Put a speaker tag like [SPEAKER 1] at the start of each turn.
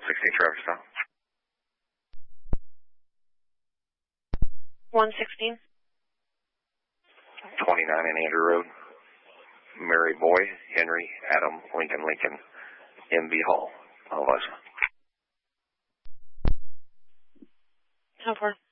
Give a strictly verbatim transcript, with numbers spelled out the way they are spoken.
[SPEAKER 1] one sixteen traffic stop.
[SPEAKER 2] one sixteen.
[SPEAKER 1] twenty-nine in Andrew Road. Mary Boy, Henry, Adam, Lincoln, Lincoln, M B Hall. All of us.
[SPEAKER 2] How far?